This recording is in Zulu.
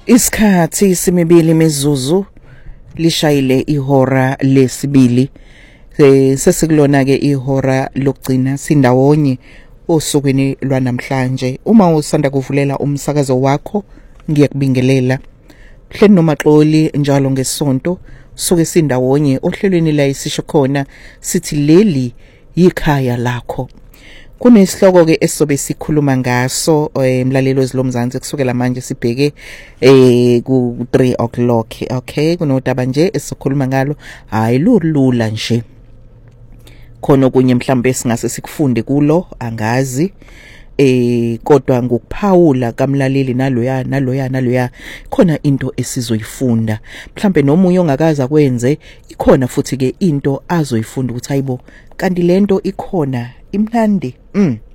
Isikhathi simibili imizuzu lishayile ihora lesibili sesikulona ke ihora lokugcina sindawonye osukwini lwanamhlanje. Uma usanda kuvulela umsakazo wakho ngiyakubingelela hleni noMaxoli njalo ngesonto suke sindawonye ohlelweni la isisho khona sithi leli yikhaya lakho. Kunesihloko ke esobe sikhuluma ngaso emlalelo ezilomzansi kusukela manje sibheke ku 3 o'clock. Okay, kunodaba nje esikhuluma ngalo hayi lula nje. Khona okunye mhlambe singase sikufunde kulo angazi kodwa ngokuphawula kamlaleli naloya khona into esizoyifunda mhlambe nomunye ongakaza kwenze ikhona futhi ke into azoyifunda ukuthi hayibo kanti lento ikhona imnandi